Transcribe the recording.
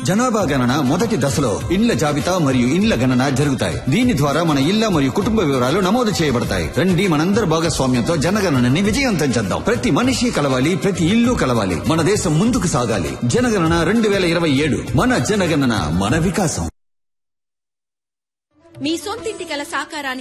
జనాభా గణన మొదటి దశలో ఇండ్ల జాబితా మరియు ఇండ్ల గణన జరుగుతాయి. దీని ద్వారా మన ఇళ్ల మరియు కుటుంబ వివరాలు నమోదు చేయబడతాయి. రండి, మనందరి భాగస్వామ్యంతో జనగణనని విజయవంతం చేద్దాం. ప్రతి మనిషి కలవాలి, ప్రతి ఇల్లు కలవాలి. మన దేశం ముందుకు సాగాలి. జనగణన 2027. మన జనగణన, మన వికాసం. మీ సొంతింటి కల సాకారానికి